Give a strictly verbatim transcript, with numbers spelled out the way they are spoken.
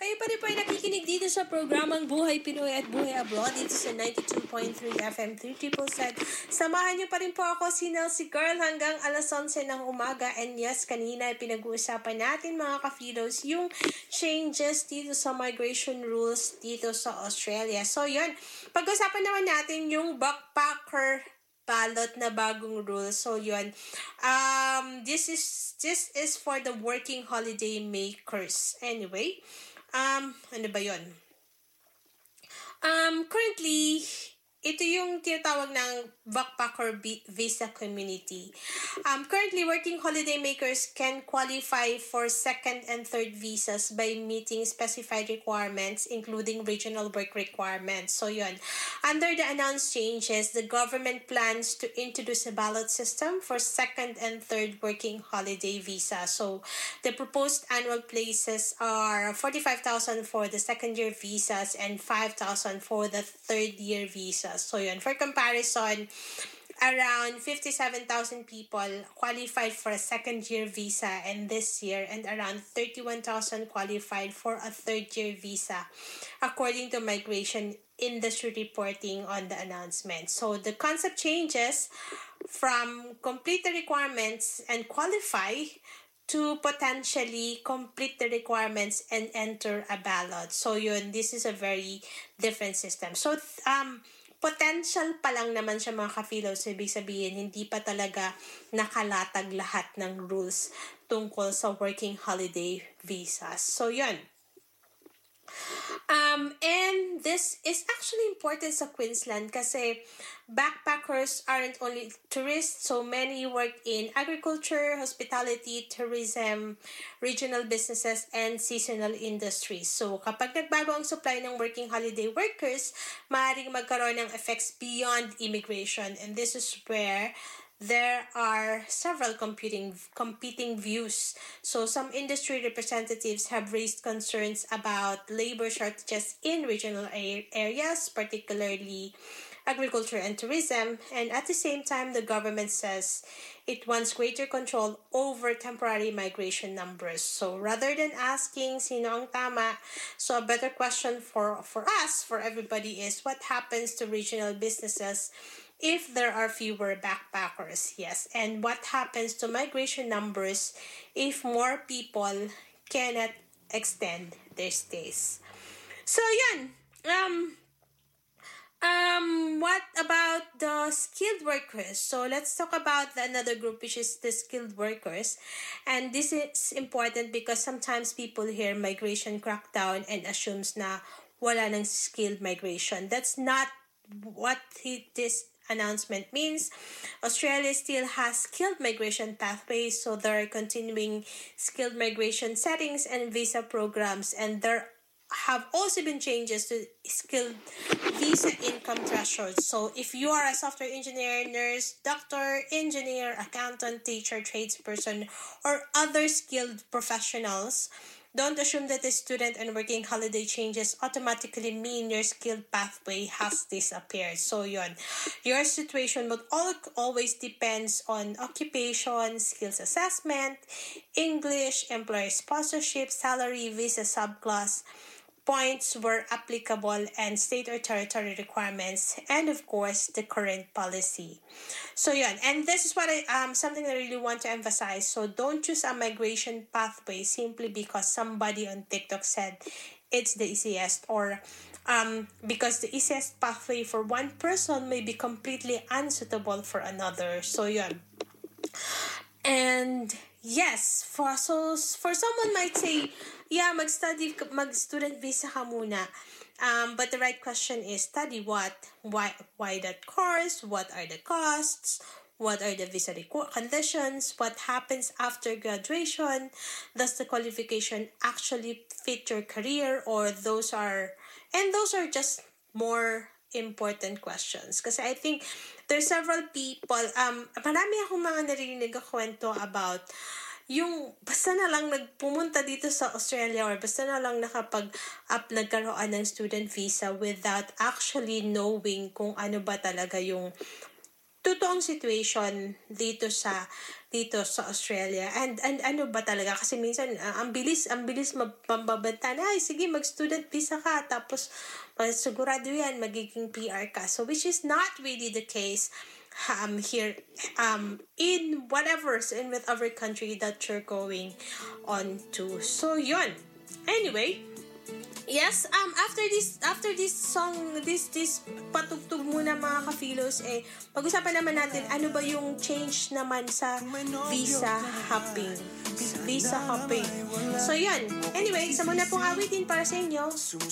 Kayo pa rin po ay nakikinig dito sa programang Buhay Pinoy at Buhay Abroad dito sa ninety-two point three F M three triple Z. Samahan niyo pa rin po ako, si Nelsie Girl, hanggang alas onse ng umaga. And yes, kanina ay pinag-uusapan natin mga ka-Filos yung changes dito sa migration rules dito sa Australia. So yun, pag-usapan naman natin yung backpacker ballot na bagong rule. So yun, um, this is this is for the working holiday makers. Anyway, um, ano ba yun? Um, currently, ito yung tinatawag ng backpacker visa community. Um, currently, working holiday makers can qualify for second and third visas by meeting specified requirements, including regional work requirements. So yun, under the announced changes, the government plans to introduce a ballot system for second and third working holiday visa. So the proposed annual places are forty-five thousand for the second year visas and five thousand for the third year visas. So yun, for comparison, around fifty-seven thousand people qualified for a second year visa and this year, and around thirty-one thousand qualified for a third year visa, according to migration industry reporting on the announcement. So the concept changes from complete the requirements and qualify to potentially complete the requirements and enter a ballot. So yun, this is a very different system. So um potential pa lang naman siya mga ka-Filos, ibig sabihin hindi pa talaga nakalatag lahat ng rules tungkol sa working holiday visas. So yun. Um, and this is actually important sa Queensland kasi backpackers aren't only tourists, so many work in agriculture, hospitality, tourism, regional businesses, and seasonal industries. So kapag nagbago ang supply ng working holiday workers, maaaring magkaroon ng effects beyond immigration, and this is where there are several competing competing views. So some industry representatives have raised concerns about labor shortages in regional areas, particularly agriculture and tourism, and at the same time the government says it wants greater control over temporary migration numbers. So rather than asking sino ang tama, so a better question for for us, for everybody, is what happens to regional businesses if there are fewer backpackers? Yes, and what happens to migration numbers if more people cannot extend their stays? So yun, um, um, what about the skilled workers? So let's talk about the another group, which is the skilled workers. And this is important because sometimes people hear migration crackdown and assumes na wala ng skilled migration. That's not what this announcement means. Australia still has skilled migration pathways, so there are continuing skilled migration settings and visa programs, and there have also been changes to skilled visa income thresholds. So if you are a software engineer, nurse, doctor, engineer, accountant, teacher, tradesperson, or other skilled professionals, don't assume that the student and working holiday changes automatically mean your skilled pathway has disappeared. So yun, your situation would all, always depends on occupation, skills assessment, English, employer sponsorship, salary, visa subclass, points where applicable, and state or territory requirements, and of course the current policy. So yun, and this is what I um something I really want to emphasize. So don't choose a migration pathway simply because somebody on TikTok said it's the easiest, or um because the easiest pathway for one person may be completely unsuitable for another. So yun. And yes, for so for someone might say, yeah, mag-study, mag-student visa ka muna. Um, but the right question is, study what? Why, why that course? What are the costs? What are the visa conditions? What happens after graduation? Does the qualification actually fit your career? Or those are, and those are just more important questions. Kasi I think there's several people, um, marami akong mga narinig na kwento about yung basta na lang nagpumunta dito sa Australia, or basta na lang nakapag-up nagkaroon ng student visa without actually knowing kung ano ba talaga yung totoong situation dito sa dito sa Australia. And and ano ba talaga, kasi minsan uh, ang bilis ang bilis mapambabanta na, ay sige, mag-student visa ka, tapos uh, sigurado yan magiging P R ka. So which is not really the case um here um in whatever in whatever country that you're going on to. So yun. Anyway, yes, um after this after this song, this this patugtog muna mga ka-philos, eh pag-usapan naman natin ano ba yung change naman sa visa hopping. Visa hopping. So yun. Anyway, isa muna pong awitin para sa inyo.